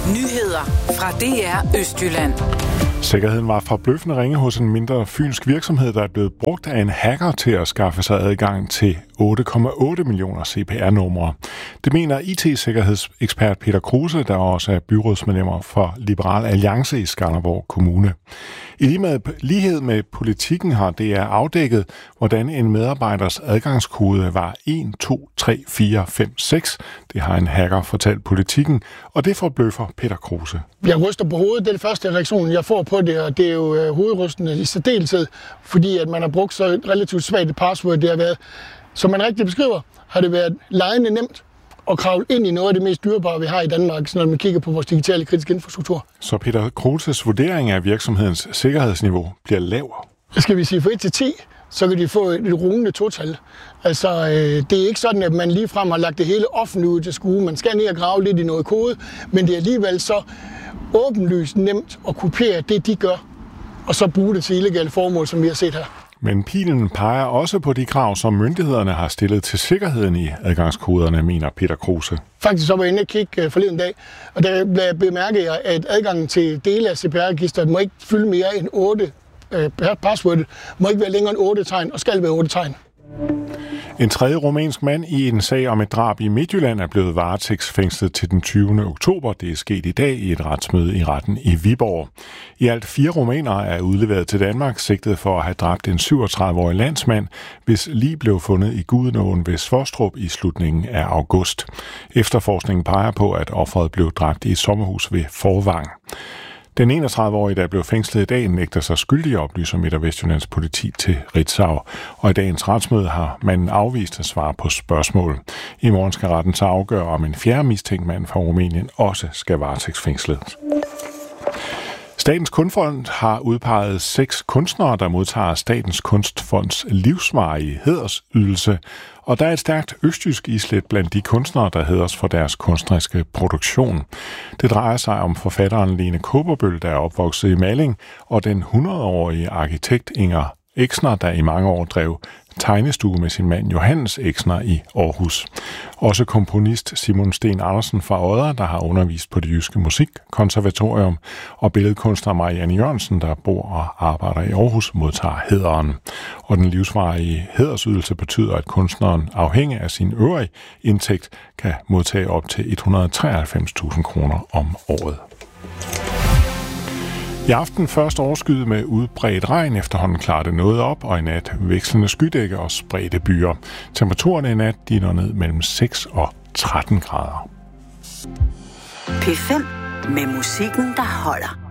Nyheder fra DR Østjylland. Sikkerheden var forbløffende ringe hos en mindre fynsk virksomhed, der er blevet brugt af en hacker til at skaffe sig adgang til 8,8 millioner CPR-numre. Det mener IT-sikkerhedsekspert Peter Kruse, der også er byrådsmedlemmer for Liberal Alliance i Skanderborg Kommune. I lighed med politikken har DR afdækket, hvordan en medarbejders adgangskode var 123456. Det har en hacker fortalt politikken, og det forbløffer Peter Kruse. Jeg ryster på hovedet. Det er det første reaktion, jeg får på det, og det er jo hovedrystende i særdeleshed, fordi at man har brugt så relativt svagt et password, det har været. Som man rigtig beskriver, har det været legende nemt at kravle ind i noget af det mest dyrebare, vi har i Danmark, når man kigger på vores digitale kritiske infrastruktur. Så Peter Kruses vurdering af virksomhedens sikkerhedsniveau bliver lav. Skal vi sige fra 1 til 10, så kan de få et rungende total. Altså, det er ikke sådan, at man ligefrem har lagt det hele offentligt ud til skue. Man skal ned og grave lidt i noget kode, men det er alligevel så åbenlyst nemt at kopiere det, de gør, og så bruge det til illegale formål, som vi har set her. Men pilen peger også på de krav, som myndighederne har stillet til sikkerheden i adgangskoderne, mener Peter Kruse. Faktisk så var jeg inde og kigge forleden dag, og der bemærkede jeg, at adgangen til dele af CPR-registeret må ikke fylde mere end 8 passwordet, må ikke være længere end 8 tegn, og skal være 8 tegn. En tredje rumænsk mand i en sag om et drab i Midtjylland er blevet varetægtsfængslet til den 20. oktober. Det er sket i dag i et retsmøde i retten i Viborg. I alt 4 rumænere er udleveret til Danmark, sigtet for at have dræbt en 37-årig landsmand, hvis lig blev fundet i Gudenåen ved Svostrup i slutningen af august. Efterforskningen peger på, at offeret blev dræbt i et sommerhus ved Forvang. Den 31-årige, der blev fængslet i dag, nægter sig skyldig, oplyser Midt- og Vestjyllands politi til Ritzau. Og i dagens retsmøde har manden afvist at svare på spørgsmål. I morgen skal retten så afgøre, om en fjerde mistænkt mand fra Rumænien også skal varetægtsfængslet. Statens Kunstfond har udpeget 6 kunstnere, der modtager Statens Kunstfonds livsvarige hædersydelse, og der er et stærkt østjysk islet blandt de kunstnere, der hædres for deres kunstneriske produktion. Det drejer sig om forfatteren Lene Kaaberbøl, der er opvokset i Malling, og den 100-årige arkitekt Inger Exner, der i mange år drev tegnestue med sin mand Johannes Exner i Aarhus. Også komponist Simon Sten Andersen fra Odder, der har undervist på Det Jyske Musikkonservatorium, og billedkunstner Marianne Jørgensen, der bor og arbejder i Aarhus, modtager hæderen. Og den livsvarige hædersydelse betyder, at kunstneren afhængig af sin øvrige indtægt kan modtage op til 193.000 kroner om året. I aften først overskyet med udbredt regn, efterhånden klarer det noget op, og i nat vekslende skydække og spredte byer. Temperaturen i nat når ned mellem 6 og 13 grader. P5 med musikken, der holder.